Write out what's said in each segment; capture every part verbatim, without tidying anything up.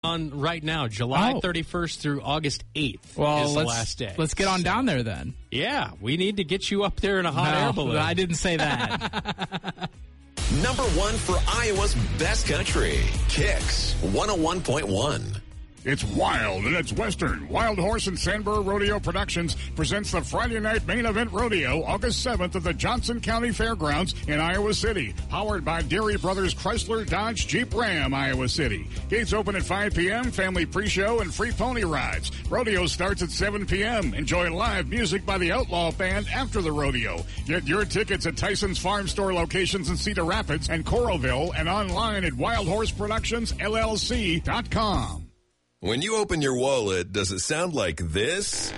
on right now, July Oh. thirty-first through August eighth Well, is the let's, last day. let's get on So, down there then. Yeah, we need to get you up there in a hot air No, balloon. I didn't say that. Number one for Iowa's best country, Kicks one oh one point one. It's wild and it's Western. Wild Horse and Sandburr Rodeo Productions presents the Friday Night Main Event Rodeo, August seventh at the Johnson County Fairgrounds in Iowa City. Powered by Deary Brothers Chrysler Dodge Jeep Ram, Iowa City. Gates open at five p.m., family pre-show and free pony rides. Rodeo starts at seven p.m. Enjoy live music by the Outlaw Band after the rodeo. Get your tickets at Tyson's Farm Store locations in Cedar Rapids and Coralville and online at wild horse productions L L C dot com. When you open your wallet, does it sound like this?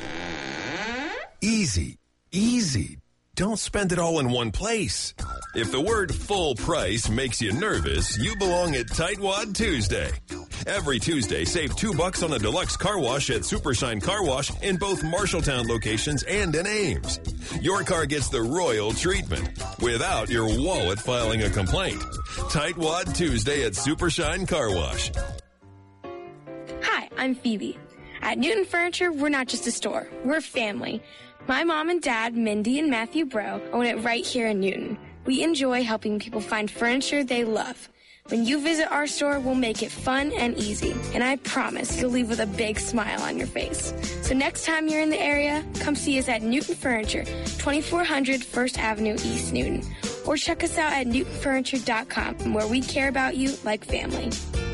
Easy, easy. Don't spend it all in one place. If the word full price makes you nervous, you belong at Tightwad Tuesday. Every Tuesday, save two bucks on a deluxe car wash at Supershine Car Wash in both Marshalltown locations and in Ames. Your car gets the royal treatment without your wallet filing a complaint. Tightwad Tuesday at Supershine Car Wash. Hi, I'm Phoebe. At Newton Furniture, we're not just a store, we're a family. My mom and dad, Mindy and Matthew Bro, own it right here in Newton. We enjoy helping people find furniture they love. When you visit our store, we'll make it fun and easy, and I promise you'll leave with a big smile on your face. So next time you're in the area, come see us at Newton Furniture, twenty-four hundred First Avenue, East Newton, or check us out at newton furniture dot com, where we care about you like family.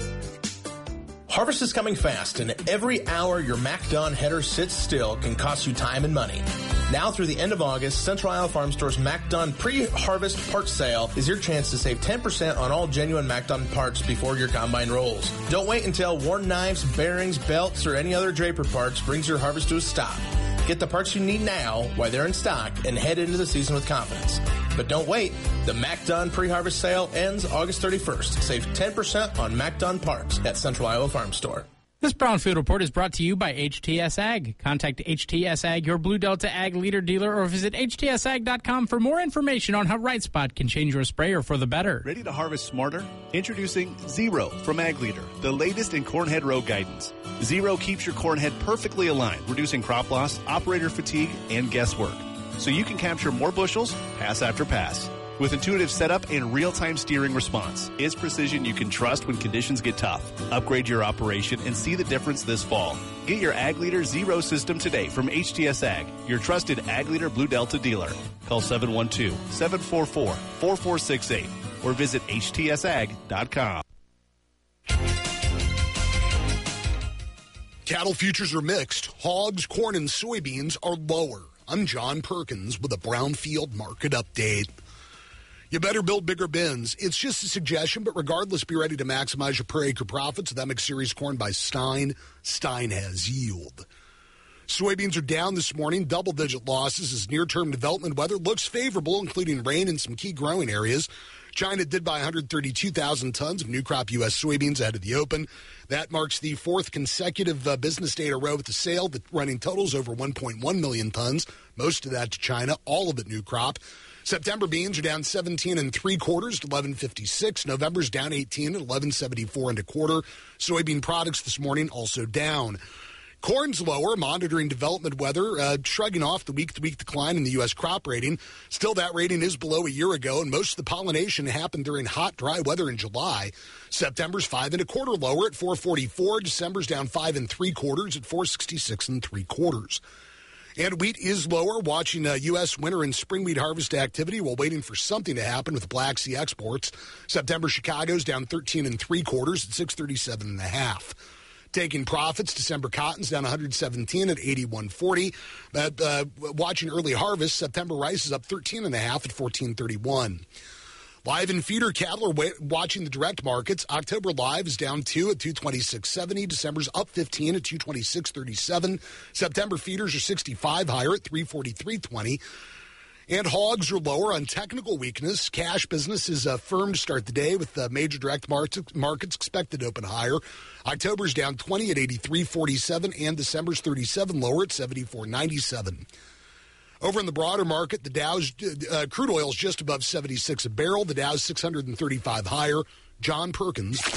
Harvest is coming fast, and every hour your MacDon header sits still can cost you time and money. Now through the end of August, Central Iowa Farm Store's MacDon pre-harvest parts sale is your chance to save ten percent on all genuine MacDon parts before your combine rolls. Don't wait until worn knives, bearings, belts, or any other Draper parts brings your harvest to a stop. Get the parts you need now while they're in stock and head into the season with confidence. But don't wait. The MacDon pre-harvest sale ends August thirty-first. Save ten percent on MacDon parts at Central Iowa Farm Store. This Brownfield Report is brought to you by H T S Ag. Contact H T S Ag, your Blue Delta Ag leader dealer, or visit H T S ag dot com for more information on how Right Spot can change your sprayer for the better. Ready to harvest smarter? Introducing Zero from Ag Leader, the latest in corn head row guidance. Zero keeps your corn head perfectly aligned, reducing crop loss, operator fatigue, and guesswork, so you can capture more bushels, pass after pass. With intuitive setup and real-time steering response, it's precision you can trust when conditions get tough. Upgrade your operation and see the difference this fall. Get your Ag Leader Zero system today from H T S Ag, your trusted Ag Leader Blue Delta dealer. Call seven one two, seven four four, four four six eight or visit H T S ag dot com. Cattle futures are mixed. Hogs, corn, and soybeans are lower. I'm John Perkins with a Brownfield market update. You better build bigger bins. It's just a suggestion, but regardless, be ready to maximize your per acre profits with M X Series corn by Stein. Stein has yield. Soybeans are down this morning, double-digit losses as near-term development weather looks favorable, including rain in some key growing areas. China did buy one hundred thirty-two thousand tons of new crop U S soybeans ahead of the open. That marks the fourth consecutive uh, business day in a row with the sale, the running totals over one point one million tons, most of that to China, all of it new crop. September beans are down seventeen and three quarters to eleven fifty-six. November's down eighteen at eleven seventy-four and a quarter. Soybean products this morning also down. Corn's lower, monitoring development weather, uh, shrugging off the week-to-week decline in the U S crop rating. Still, that rating is below a year ago, and most of the pollination happened during hot, dry weather in July. September's five and a quarter lower at four forty-four. December's down five and three quarters at four sixty-six and three quarters. And wheat is lower, watching uh, U S winter and spring wheat harvest activity while waiting for something to happen with Black Sea exports. September Chicago's down thirteen and three quarters at six thirty-seven and a half. Taking profits, December cotton's down one hundred seventeen at eighty-one forty. But uh, watching early harvest, September rice is up thirteen and a half at fourteen thirty-one. Live and feeder cattle are wa- watching the direct markets. October live is down two at two twenty-six seventy. December's up fifteen at two twenty-six thirty-seven. September feeders are sixty-five higher at three forty-three twenty. And hogs are lower on technical weakness. Cash business is uh, firm to start the day with uh, major direct markets, markets expected to open higher. October's down twenty at eighty-three forty-seven, and December's thirty-seven lower at seventy-four ninety-seven. Over in the broader market, the Dow's uh, crude oil is just above seventy-six a barrel. The Dow's six hundred thirty-five higher. John Perkins.